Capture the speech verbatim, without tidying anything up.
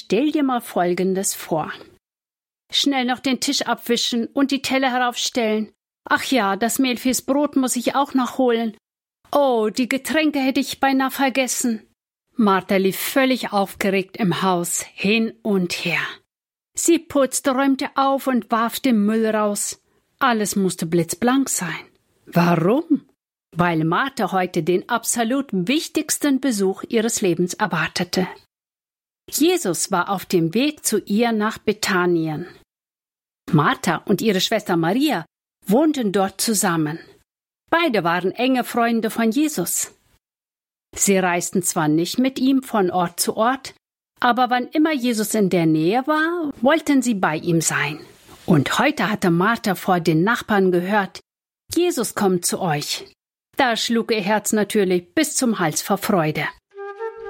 stell dir mal Folgendes vor. Schnell noch den Tisch abwischen und die Teller heraufstellen. Ach ja, das Mehl fürs Brot muss ich auch noch holen. Oh, die Getränke hätte ich beinahe vergessen. Martha lief völlig aufgeregt im Haus hin und her. Sie putzte, räumte auf und warf den Müll raus. Alles musste blitzblank sein. Warum? Weil Martha heute den absolut wichtigsten Besuch ihres Lebens erwartete. Jesus war auf dem Weg zu ihr nach Bethanien. Martha und ihre Schwester Maria wohnten dort zusammen. Beide waren enge Freunde von Jesus. Sie reisten zwar nicht mit ihm von Ort zu Ort, aber wann immer Jesus in der Nähe war, wollten sie bei ihm sein. Und heute hatte Martha vor den Nachbarn gehört, Jesus kommt zu euch. Da schlug ihr Herz natürlich bis zum Hals vor Freude.